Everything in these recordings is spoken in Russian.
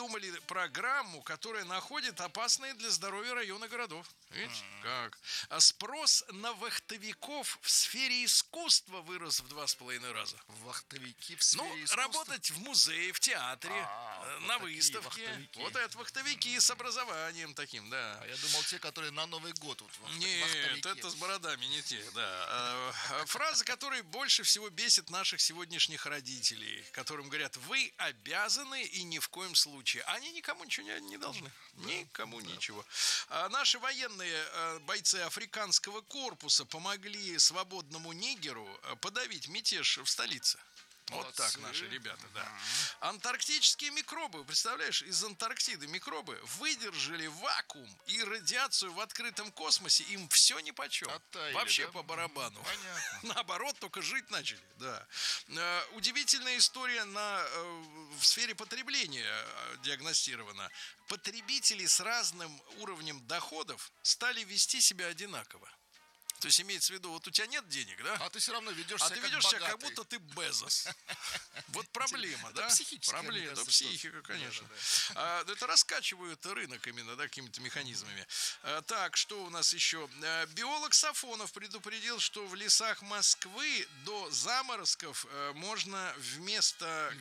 придумали программу, которая находит опасные для здоровья районы городов. Видите, как? А спрос на вахтовиков в сфере искусства вырос в 2,5 раза. Вахтовики в сфере искусства? Работать в музее, в театре, на выставке. Вахтовики. Вот это вахтовики с образованием таким, да. А я думал, те, которые на Новый год. Вот, Нет, вахтовики. это с бородами не те, да. Фраза, которая больше всего бесит наших сегодняшних родителей, которым говорят: вы обязаны и ни в коем случае. Они никому ничего не должны. Никому ничего. Наши военные бойцы африканского корпуса помогли свободному нигеру подавить мятеж в столице. Вот так наши ребята, да. Антарктические микробы, представляешь, из Антарктиды микробы выдержали вакуум и радиацию в открытом космосе, им все нипочем. Оттаяли, вообще да? по барабану. Понятно. Наоборот, только жить начали, да. Удивительная история в сфере потребления диагностирована. Потребители с разным уровнем доходов стали вести себя одинаково. То есть имеется в виду, вот у тебя нет денег, да? А ты все равно ведешь себя ты ведешь себя как богатый. будто ты Безос. Вот проблема, да? Психическая, Проблема, да, психика, конечно. Это раскачивают рынок именно, да, какими-то механизмами. Так, что у нас еще? Биолог Сафонов предупредил, что в лесах Москвы до заморозков можно вместо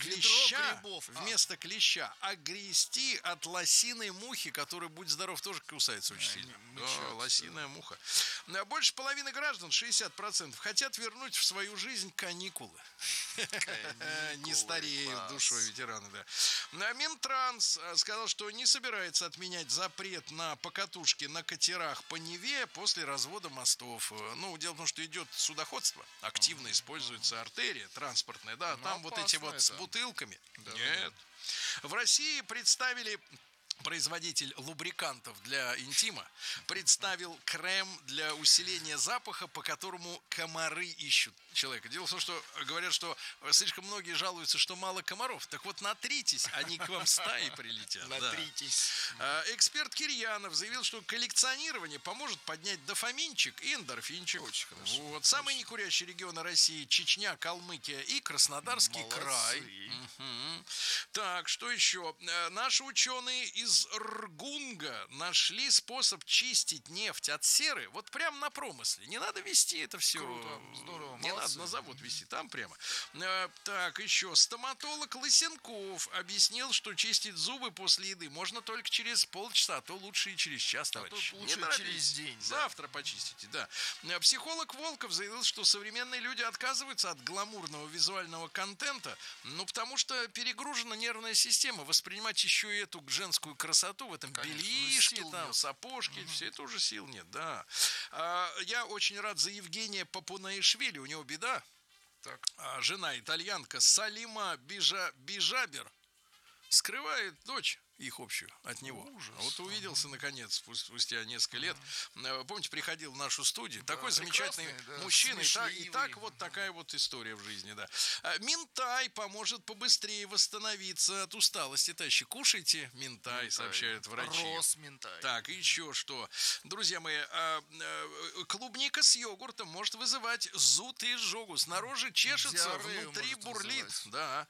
клеща огрести от лосиной мухи, которая, будь здоров, тоже кусается очень сильно. Да, лосиная муха. Больше половины граждан, 60%, хотят вернуть в свою жизнь каникулы. Не стареют душой ветераны, да. Минтранс сказал, что не собирается отменять запрет на покатушки на катерах по Неве после развода мостов. Ну, дело в том, что идет судоходство, активно используется артерия транспортная, да, там вот эти вот с бутылками. Нет. В России представили... Производитель лубрикантов для интима представил крем для усиления запаха, по которому комары ищут человека. Дело в том, что говорят, что слишком многие жалуются, что мало комаров. Так вот, натритесь, они к вам стаи прилетят. Натритесь. Да. Эксперт Кирьянов заявил, что коллекционирование поможет поднять дофаминчик и эндорфинчик. Очень хорошо. Вот. Самые некурящие регионы России: Чечня, Калмыкия и Краснодарский край. Угу. Так, что еще? Наши ученые из Ргунга нашли способ чистить нефть от серы вот прямо на промысле. Не надо везти это все. Круто, здорово, не молодцы. надо на завод везти, там прямо. Так, еще. Стоматолог Лысенков объяснил, что чистить зубы после еды можно только через полчаса, а то лучше и через час, товарищи. Лучше через день. Завтра почистите, да. Психолог Волков заявил, что современные люди отказываются от гламурного визуального контента, потому что перегружена нервная система. Воспринимать еще и эту женскую красоту в этом, конечно, белишке, там, сапожки, все это уже сил нет, да. Я очень рад за Евгения Папунаишвили, у него беда. Так. Жена итальянка Салима Бижабер скрывает дочь их общую от него. Ужас. Вот увиделся, наконец, спустя несколько лет. Помните, приходил в нашу студию. Да, такой замечательный мужчина. И так вот такая вот история в жизни, да. Минтай поможет побыстрее восстановиться от усталости. Товарищи, кушайте минтай, сообщают врачи. Росминтай. Так, еще что. Друзья мои, клубника с йогуртом может вызывать зуд и изжогу. Снаружи чешется, внутри бурлит. Да.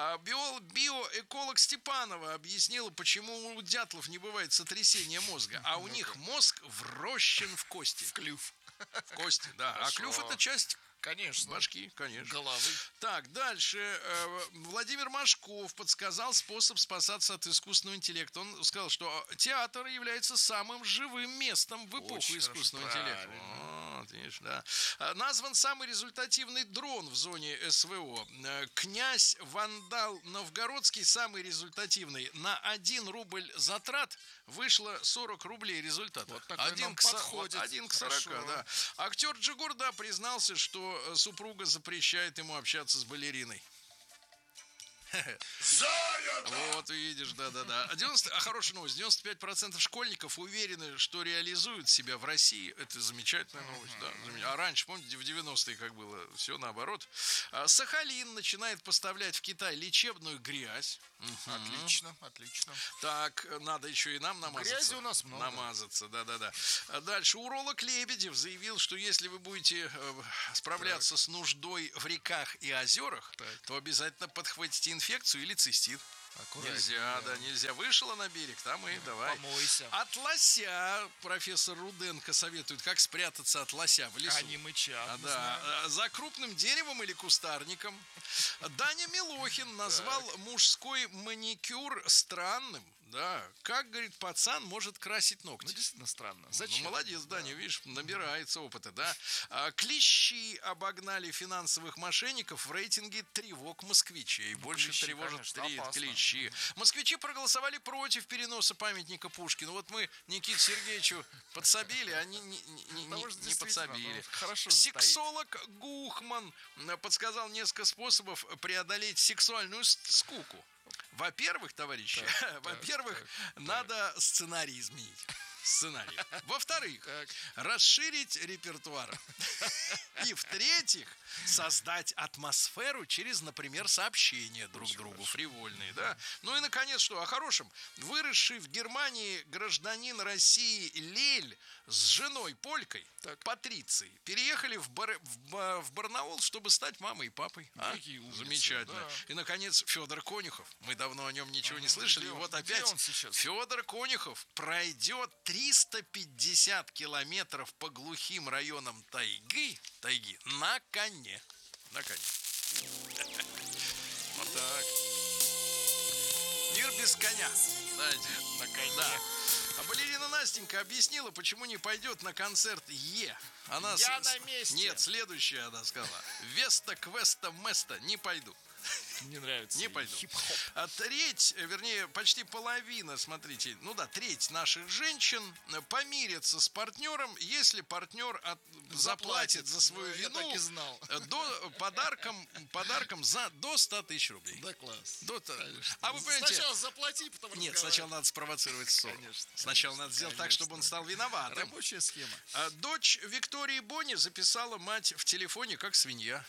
Биоэколог Степанова объяснила, почему у дятлов не бывает сотрясения мозга, а у них мозг врощен в кости. В клюв. В кости, да. Хорошо. А клюв — это часть... Конечно. Башки, конечно. Головы. Так, дальше. Владимир Машков подсказал способ спасаться от искусственного интеллекта. Он сказал, что театр является самым живым местом в эпоху искусственного интеллекта. Вот, видишь, да. Назван самый результативный дрон в зоне СВО. Князь Вандал Новгородский самый результативный. На 1 рубль затрат вышло 40 рублей результата. Вот 1 к 40, да. Актер Джигурда признался, что супруга запрещает ему общаться с балериной. Вот видишь, да-да-да. Хорошая новость. 95% школьников уверены, что реализуют себя в России. Это замечательная новость, да. А раньше, помните, в 90-е как было? Все наоборот. Сахалин начинает поставлять в Китай лечебную грязь. Отлично, отлично. Так, надо еще и нам намазаться. Грязи у нас много. Намазаться, да-да-да. Дальше. Уролог Лебедев заявил, что если вы будете справляться с нуждой в реках и озерах, то обязательно подхватите инфекцию или цистит. Нельзя, да, нельзя. Вышла на берег, там и давай. Помойся. От лося профессор Руденко советует, как спрятаться от лося в лесу. Они мычат. Да, за крупным деревом или кустарником. Даня Милохин назвал мужской маникюр странным. Да, как, говорит, пацан может красить ногти. Ну, действительно странно. Зачем? Ну, молодец, Даня, видишь, набирается опыта, да. Клещи обогнали финансовых мошенников в рейтинге тревог москвичей. Больше клещи, тревожат конечно, клещи. Москвичи проголосовали против переноса памятника Пушкину. Вот мы Никите Сергеевичу подсобили, они не подсобили. Хорошо. Сексолог Гухман подсказал несколько способов преодолеть сексуальную скуку. Во-первых, товарищи, надо сценарий изменить. Сценарий. Во-вторых, расширить репертуар. И в-третьих, создать атмосферу через, например, сообщения друг другу, фривольные, да. Ну и, наконец, что о хорошем. Выросший в Германии гражданин России Лель с женой Полькой, Патрицией, переехали в Барнаул, чтобы стать мамой и папой. Какие умницы, замечательно. да. И, наконец, Федор Конюхов. Мы давно о нем ничего не слышали. И вот опять Федор Конюхов пройдет 350 километров по глухим районам тайги на коне. На коне. Вот так. Мир без коня. Знаете, на коне. Да. А балерина Настенька объяснила, почему не пойдет на концерт Она Я на месте. Нет, следующее она сказала. Веста, квеста, места. Не пойду. Не нравится. Не пойду. Хип-хоп. А треть, вернее, почти половина, смотрите, треть наших женщин помирятся с партнером, если партнер заплатит за свою вину. Я так и знал. Подарком до 100 тысяч рублей. Да, класс. А вы понимаете... Сначала заплати, потом Нет, сначала надо спровоцировать ссору. Сначала надо сделать так, чтобы он стал виноватым. Рабочая схема. Дочь Виктории Бони записала мать в телефоне как свинья.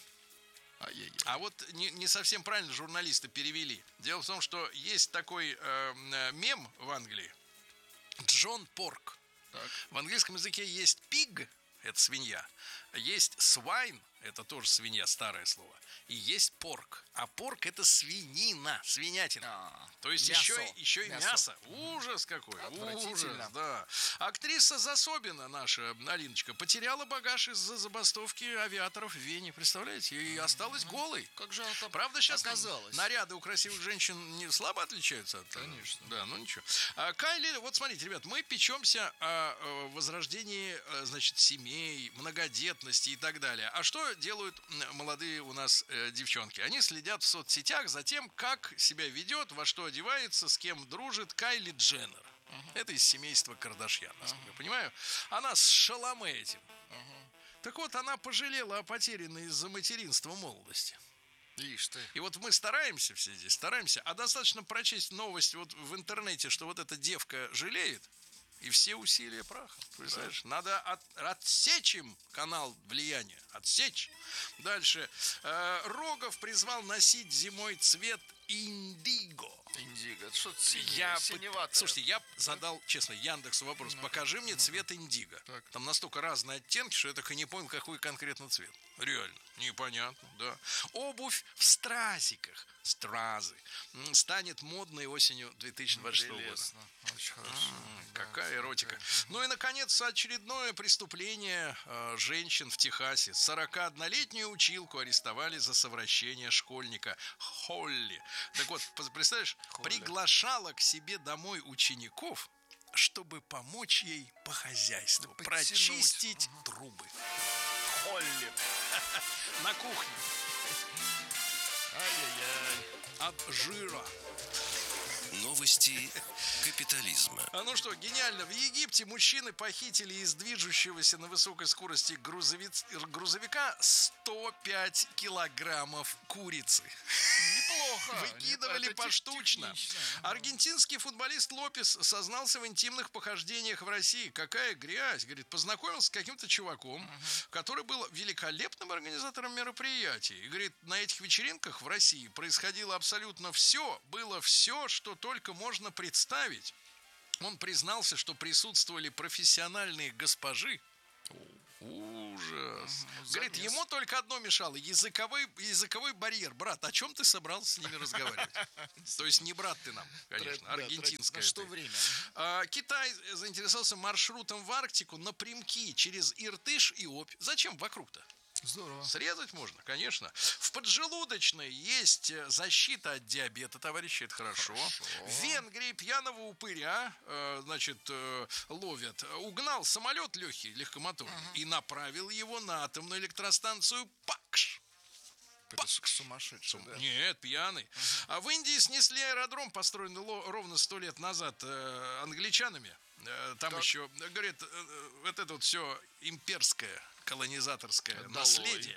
А вот не совсем правильно журналисты перевели. Дело в том, что есть такой мем в Англии. Джон Порк. В английском языке есть pig, это свинья. Есть swine, это тоже свинья, старое слово. И есть порк. А порк это свинина, свинятина. То есть еще и мясо. Ужас какой. Ужас, да. Актриса Засобина, наша Алиночка, потеряла багаж из-за забастовки авиаторов в Вене. Представляете? И осталась голой. Как же она там Правда, сейчас оказалась? наряды у красивых женщин не слабо отличаются от... Конечно. Да, ну ничего. Кайли, вот смотрите, ребят, мы печемся о возрождении, значит, семей, многодетности и так далее. А что делают молодые у нас девчонки? Они следят в соцсетях за тем, как себя ведет, во что одевается, с кем дружит Кайли Дженнер. Это из семейства Кардашьян, насколько я понимаю. Она с Шаломе этим. Так вот, она пожалела о потерянной из-за материнства молодости. Ишь ты. И вот мы стараемся все здесь, а достаточно прочесть новость вот в интернете, что вот эта девка жалеет, и все усилия прахом. Представляешь? Надо отсечь им канал влияния. Отсечь. Дальше. Рогов призвал носить зимой цвет индиго. Индиго. Это что-то синеватое. Слушайте, я задал, честно, Яндексу вопрос. Покажи мне цвет индиго. Там настолько разные оттенки, что я так и не понял, какой конкретно цвет. Реально. Непонятно, да. Обувь в стразиках. Стразы. Станет модной осенью 2026 года. Очень хорошо. Какая эротика. Ну и, наконец, очередное преступление женщин в Техасе. 41-летнюю училку арестовали за совращение школьника Холли. Так вот, представляешь, приглашала к себе домой учеников, чтобы помочь ей по хозяйству, прочистить трубы. Холли. На кухне. Ай-яй-яй. От жира. Новости капитализма. Ну что, гениально. В Египте мужчины похитили из движущегося на высокой скорости грузовика 105 килограммов курицы. Неплохо. Выкидывали поштучно. Аргентинский футболист Лопес сознался в интимных похождениях в России. Какая грязь. Говорит, познакомился с каким-то чуваком, который был великолепным организатором мероприятий. И говорит, на этих вечеринках в России происходило абсолютно все. Было все, что только можно представить. Он признался, что присутствовали профессиональные госпожи, Ужас. Говорит, ему только одно мешало. Языковой барьер. Брат, о чем ты собрался с ними разговаривать? То есть не брат ты нам, конечно, аргентинская. На что время? Китай заинтересовался маршрутом в Арктику напрямки через Иртыш и Обь. Зачем вокруг-то? Здорово. Срезать можно, конечно. В поджелудочной есть защита от диабета, товарищи, это хорошо. В Венгрии пьяного упыря, ловят. Угнал самолет легкий, легкомоторный, и направил его на атомную электростанцию Пакш. Это сумасшедший, да? Нет, пьяный. А в Индии снесли аэродром, построенный ровно 100 лет назад англичанами. Там так. Еще, говорит, вот это вот все имперское, колонизаторское наследие.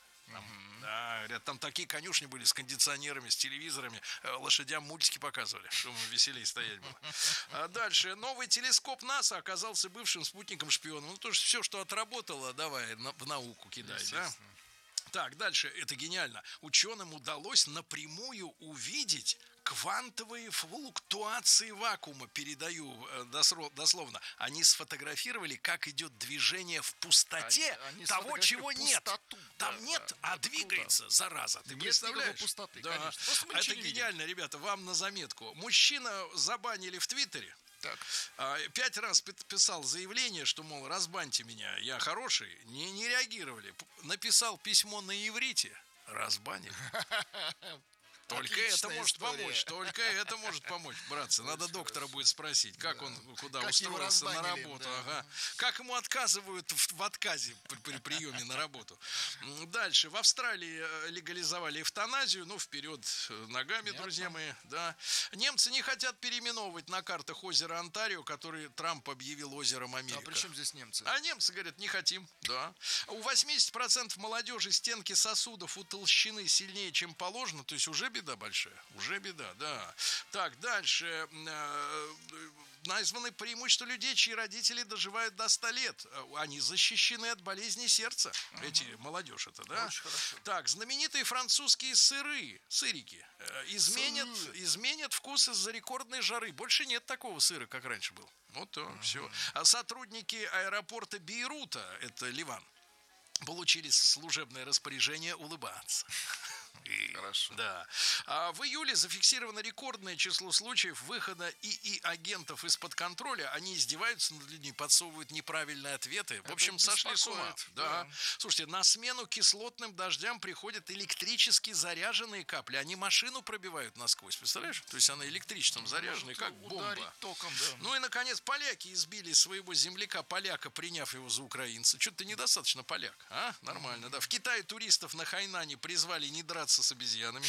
Да, говорят, там такие конюшни были с кондиционерами, с телевизорами, лошадям мультики показывали, чтобы веселее стоять было. А дальше, новый телескоп НАСА оказался бывшим спутником-шпионом. Ну, то есть все, что отработало, давай в науку кидай, да? Так, дальше, это гениально. Ученым удалось напрямую увидеть квантовые флуктуации вакуума, передаю дословно. Они сфотографировали, как идет движение в пустоте они того, чего нет. Там нет, а двигается, зараза. Ты представляешь? Пустоты, да. Конечно. Это гениально, ребята, вам на заметку. Мужчина забанили в Твиттере. Так. 5 раз писал заявление, что, мол, разбаньте меня, я хороший. Не реагировали. Написал письмо на иврите. Разбанили. Только это может помочь, только это может помочь, братцы. Надо доктора будет спросить, как он куда устроился на работу. Да. Ага. Как ему отказывают в отказе при приеме на работу. Дальше. В Австралии легализовали эвтаназию. Ну, вперед ногами, друзья мои. Да. Немцы не хотят переименовывать на картах озеро Онтарио, который Трамп объявил озером Америка. А при чем здесь немцы? А немцы говорят, не хотим. Да. У 80% молодежи стенки сосудов утолщены сильнее, чем положено. То есть уже беда большая. Уже беда, да. Так, дальше. Названы преимущества людей, чьи родители доживают до 100 лет. Они защищены от болезни сердца. Эти молодежь это, да? Очень хорошо. Так, знаменитые французские сырики изменят вкус из-за рекордной жары. Больше нет такого сыра, как раньше был. Вот то, все. А сотрудники аэропорта Бейрута, это Ливан, получили служебное распоряжение улыбаться. Хорошо. Да. А в июле зафиксировано рекордное число случаев выхода ИИ агентов из-под контроля. Они издеваются над людьми, подсовывают неправильные ответы. В общем, сошли с ума. Да. Слушайте, на смену кислотным дождям приходят электрически заряженные капли. Они машину пробивают насквозь. Представляешь? То есть она электричеством заряженная, как бомба. Током, да. Ну и, наконец, поляки избили своего земляка-поляка, приняв его за украинца. Что-то ты недостаточно поляк. А? Нормально, да. В Китае туристов на Хайнане призвали не драться с обезьянами.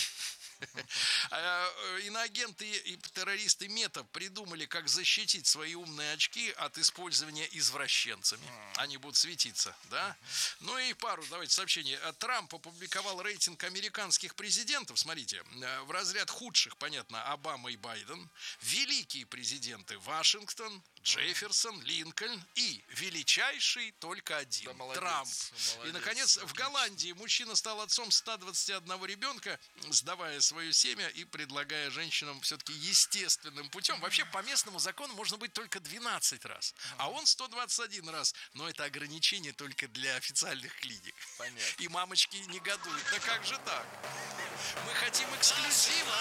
Иноагенты и террористы МЕТА придумали, как защитить свои умные очки от использования извращенцами. Они будут светиться, да? Ну и давайте сообщение. Трамп опубликовал рейтинг американских президентов. Смотрите, в разряд худших, понятно, Обама и Байден. Великие президенты: Вашингтон, Джефферсон, Линкольн и величайший только один, Трамп. И, наконец, в Голландии мужчина стал отцом 121 ребенка, сдавая свое семя и предлагая женщинам все-таки естественным путем. Вообще, по местному закону можно быть только 12 раз, а он 121 раз. Но это ограничение только для официальных клиник. Понятно. И мамочки негодуют. Да как же так? Мы хотим эксклюзива.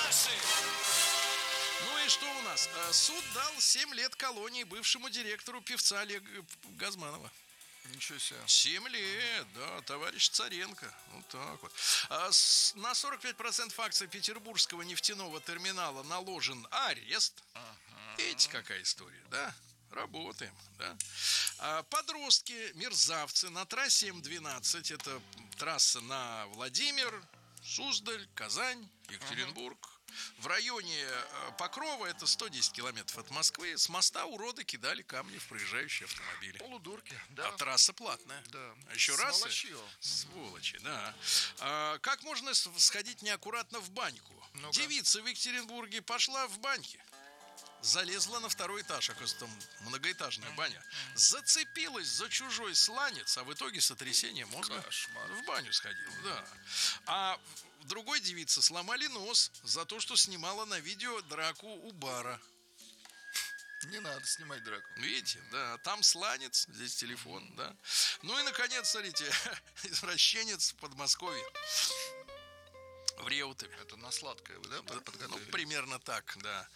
Ну и что у нас? Суд дал 7 лет колонии бывшему директору певца Олега Газманова. Ничего себе. 7 лет, да, товарищ Царенко. Вот так вот. На 45% акций Петербургского нефтяного терминала наложен арест. Видите, какая история, да? Работаем, да. Подростки, мерзавцы на трассе М12, это трасса на Владимир, Суздаль, Казань, Екатеринбург. В районе Покрова, это 110 километров от Москвы, с моста уроды кидали камни в проезжающие автомобили. Полудурки, да. А трасса платная. Да. Еще раз. Сволочи, да. Как можно сходить неаккуратно в баньку? Ну-ка. Девица в Екатеринбурге пошла в баньке. Залезла на второй этаж, оказывается, там многоэтажная баня. Зацепилась за чужой сланец, а в итоге сотрясение мозга. Кошмар. В баню сходила, да. А другой девице сломали нос за то, что снимала на видео драку у бара. Не надо снимать драку. Видите, да, там сланец, здесь телефон, да. Ну и, наконец, смотрите, извращенец в Подмосковье. В Реутове. Это на сладкое вы, да, подготовили? Ну, примерно так, да.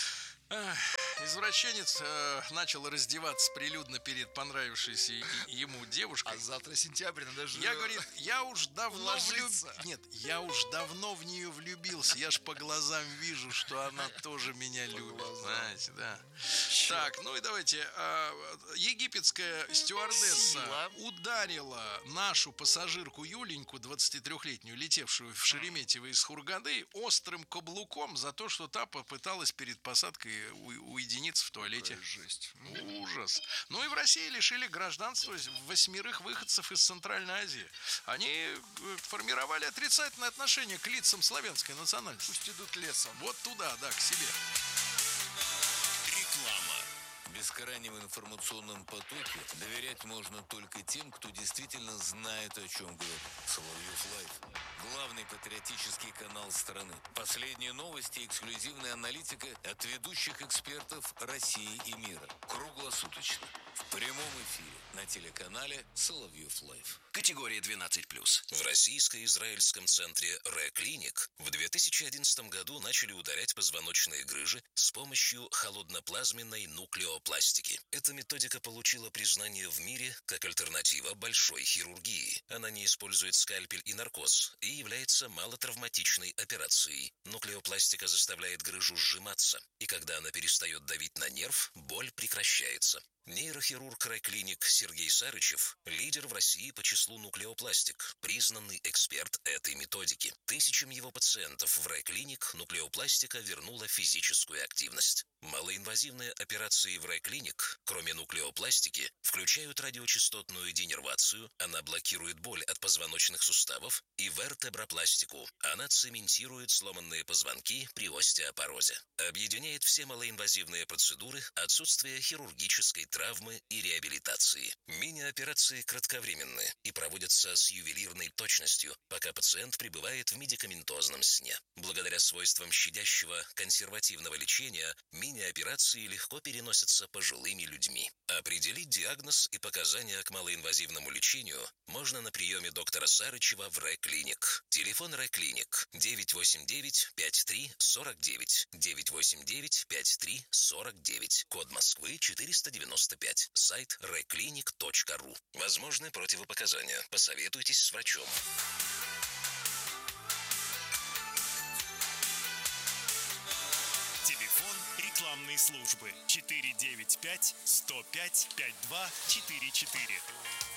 Извращенец начал раздеваться прилюдно перед понравившейся ему девушкой. А завтра сентябрь, надо же... Я, говорит, я уж давно ложиться. Нет, я уж давно в нее влюбился. Я ж по глазам вижу, что она тоже меня любит. Знаете, да. Так, ну и давайте. Египетская стюардесса ударила нашу пассажирку Юленьку, 23-летнюю, летевшую в Шереметьево из Хургады, острым каблуком за то, что та попыталась перед посадкой уединиться в туалете. Жесть. Ужас. Ну и в России лишили гражданства 8 выходцев из Центральной Азии. Они формировали отрицательное отношение к лицам славянской национальности. Пусть идут лесом. Вот туда, да, к себе. Реклама. В бескрайнем информационном потоке доверять можно только тем, кто действительно знает, о чем говорит. Соловьев Лайв. Главный патриотический канал страны. Последние новости и эксклюзивная аналитика от ведущих экспертов России и мира. Круглосуточно. В прямом эфире на телеканале Соловьев Лайв. Категория 12+. В российско-израильском центре Ре-Клиник в 2011 году начали удалять позвоночные грыжи с помощью холодноплазменной нуклеопластики. Эта методика получила признание в мире как альтернатива большой хирургии. Она не использует скальпель и наркоз и является малотравматичной операцией. Нуклеопластика заставляет грыжу сжиматься, и когда она перестает давить на нерв, боль прекращается. Нейрохирург Ре-Клиник Сергей Сарычев – лидер в России по числу нуклеопластик, признанный эксперт этой методики. Тысячам его пациентов в Ре-Клиник нуклеопластика вернула физическую активность. Малоинвазивные операции в Ре-Клиник, кроме нуклеопластики, включают радиочастотную денервацию, она блокирует боль от позвоночных суставов, и вертебропластику. Она цементирует сломанные позвонки при остеопорозе. Объединяет все малоинвазивные процедуры, отсутствие хирургической травмы и реабилитации. Мини-операции кратковременны и проводятся с ювелирной точностью, пока пациент пребывает в медикаментозном сне. Благодаря свойствам щадящего консервативного лечения, мини-операции легко переносятся пожилыми людьми. Определить диагноз и показания к малоинвазивному лечению можно на приеме доктора Сарычева в Ре-Клиник. Телефон Ре-Клиник 989-53-49, 989-53-49, код Москвы 495, сайт reclinic.ru. Возможны противопоказания. Посоветуйтесь с врачом. Телефон рекламной службы 495 105 52 44.